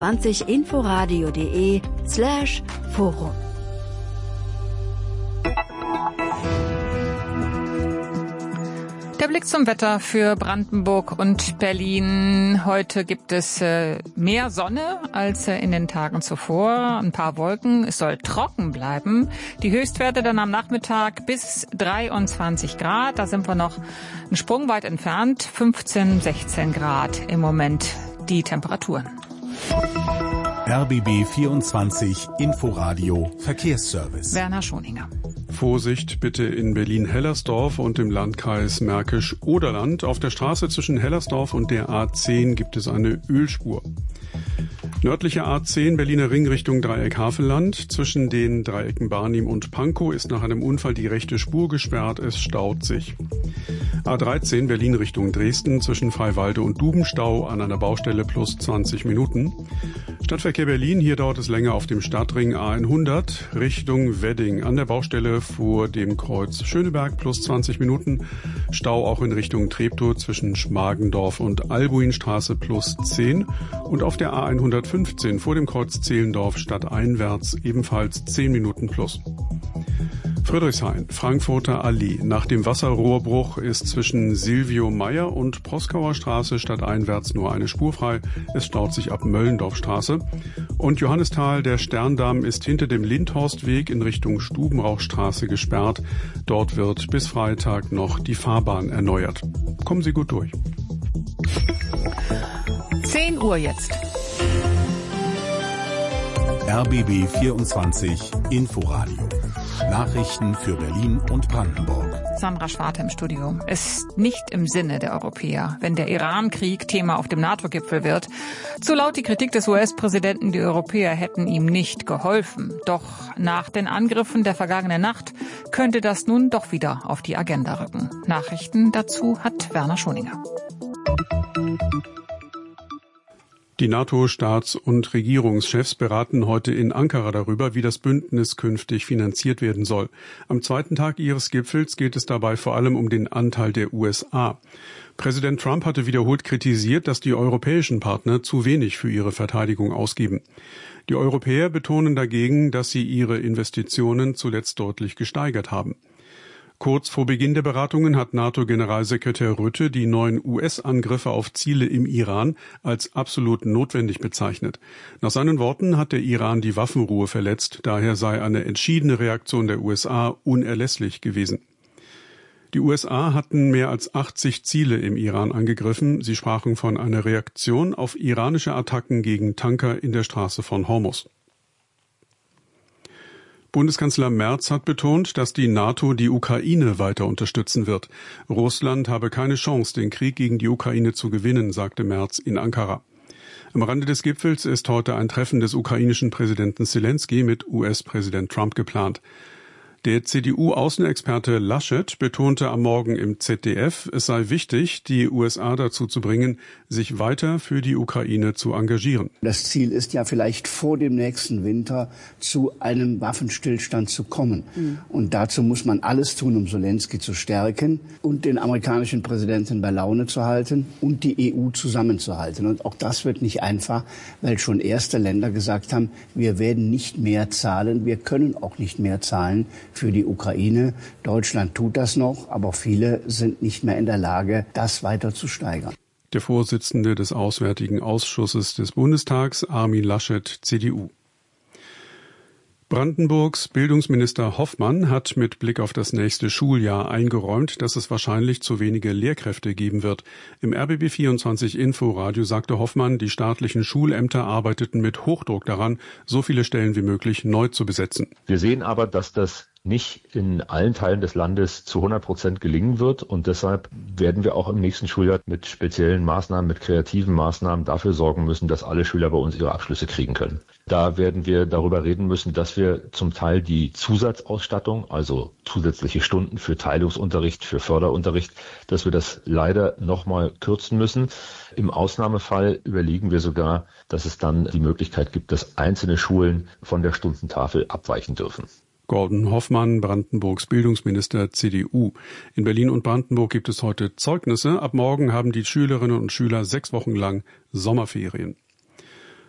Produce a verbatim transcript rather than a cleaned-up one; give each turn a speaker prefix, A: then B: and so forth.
A: zwanzig inforadio.de slash Forum.
B: Der Blick zum Wetter für Brandenburg und Berlin. Heute gibt es äh, mehr Sonne als äh, in den Tagen zuvor. Ein paar Wolken. Es soll trocken bleiben. Die Höchstwerte dann am Nachmittag bis dreiundzwanzig Grad. Da sind wir noch einen Sprung weit entfernt. fünfzehn, sechzehn Grad im Moment die Temperaturen.
C: R B B vierundzwanzig Inforadio Verkehrsservice.
B: Werner Schoninger.
D: Vorsicht bitte in Berlin-Hellersdorf und im Landkreis Märkisch-Oderland. Auf der Straße zwischen Hellersdorf und der A zehn gibt es eine Ölspur. Nördliche A zehn Berliner Ring Richtung Dreieck Havelland. Zwischen den Dreiecken Barnim und Pankow ist nach einem Unfall die rechte Spur gesperrt. Es staut sich. A dreizehn Berlin Richtung Dresden zwischen Freiwalde und Dubenstau an einer Baustelle plus zwanzig Minuten. Stadtverkehr Berlin, hier dauert es länger auf dem Stadtring A hundert Richtung Wedding an der Baustelle vor dem Kreuz Schöneberg plus zwanzig Minuten. Stau auch in Richtung Treptow zwischen Schmargendorf und Albuinstraße plus zehn. Und auf der A hundertfünfzehn vor dem Kreuz Zehlendorf stadteinwärts ebenfalls zehn Minuten plus. Friedrichshain, Frankfurter Allee. Nach dem Wasserrohrbruch ist zwischen Silvio Meyer und Proskauer Straße stadteinwärts nur eine Spur frei. Es staut sich ab Möllendorfstraße. Und Johannisthal, der Sterndamm ist hinter dem Lindhorstweg in Richtung Stubenrauchstraße gesperrt. Dort wird bis Freitag noch die Fahrbahn erneuert. Kommen Sie gut durch.
B: zehn Uhr jetzt.
C: R B B vierundzwanzig Inforadio. Nachrichten für Berlin und Brandenburg.
B: Sandra Schwarte im Studio. Es ist nicht im Sinne der Europäer, wenn der Iran-Krieg Thema auf dem NATO-Gipfel wird. Zu laut die Kritik des U S-Präsidenten, die Europäer hätten ihm nicht geholfen. Doch nach den Angriffen der vergangenen Nacht könnte das nun doch wieder auf die Agenda rücken. Nachrichten dazu hat Werner Schoninger.
D: Die NATO-Staats- und Regierungschefs beraten heute in Ankara darüber, wie das Bündnis künftig finanziert werden soll. Am zweiten Tag ihres Gipfels geht es dabei vor allem um den Anteil der U S A. Präsident Trump hatte wiederholt kritisiert, dass die europäischen Partner zu wenig für ihre Verteidigung ausgeben. Die Europäer betonen dagegen, dass sie ihre Investitionen zuletzt deutlich gesteigert haben. Kurz vor Beginn der Beratungen hat NATO-Generalsekretär Rutte die neuen U S-Angriffe auf Ziele im Iran als absolut notwendig bezeichnet. Nach seinen Worten hat der Iran die Waffenruhe verletzt, daher sei eine entschiedene Reaktion der U S A unerlässlich gewesen. Die U S A hatten mehr als achtzig Ziele im Iran angegriffen. Sie sprachen von einer Reaktion auf iranische Attacken gegen Tanker in der Straße von Hormuz. Bundeskanzler Merz hat betont, dass die NATO die Ukraine weiter unterstützen wird. Russland habe keine Chance, den Krieg gegen die Ukraine zu gewinnen, sagte Merz in Ankara. Am Rande des Gipfels ist heute ein Treffen des ukrainischen Präsidenten Selenskyj mit U S-Präsident Trump geplant. Der C D U-Außenexperte Laschet betonte am Morgen im Z D F, es sei wichtig, die U S A dazu zu bringen, sich weiter für die Ukraine zu engagieren.
E: Das Ziel ist ja vielleicht vor dem nächsten Winter zu einem Waffenstillstand zu kommen. Mhm. Und dazu muss man alles tun, um Selenskyj zu stärken und den amerikanischen Präsidenten bei Laune zu halten und die E U zusammenzuhalten. Und auch das wird nicht einfach, weil schon erste Länder gesagt haben, wir werden nicht mehr zahlen, wir können auch nicht mehr zahlen für die Ukraine. Deutschland tut das noch, aber viele sind nicht mehr in der Lage, das weiter zu steigern.
D: Der Vorsitzende des Auswärtigen Ausschusses des Bundestags, Armin Laschet, C D U. Brandenburgs Bildungsminister Hoffmann hat mit Blick auf das nächste Schuljahr eingeräumt, dass es wahrscheinlich zu wenige Lehrkräfte geben wird. Im R B B vierundzwanzig Inforadio sagte Hoffmann, die staatlichen Schulämter arbeiteten mit Hochdruck daran, so viele Stellen wie möglich neu zu besetzen.
F: Wir sehen aber, dass das nicht in allen Teilen des Landes zu hundert Prozent gelingen wird. Und deshalb werden wir auch im nächsten Schuljahr mit speziellen Maßnahmen, mit kreativen Maßnahmen dafür sorgen müssen, dass alle Schüler bei uns ihre Abschlüsse kriegen können. Da werden wir darüber reden müssen, dass wir zum Teil die Zusatzausstattung, also zusätzliche Stunden für Teilungsunterricht, für Förderunterricht, dass wir das leider nochmal kürzen müssen. Im Ausnahmefall überlegen wir sogar, dass es dann die Möglichkeit gibt, dass einzelne Schulen von der Stundentafel abweichen dürfen.
D: Gordon Hoffmann, Brandenburgs Bildungsminister C D U. In Berlin und Brandenburg gibt es heute Zeugnisse. Ab morgen haben die Schülerinnen und Schüler sechs Wochen lang Sommerferien.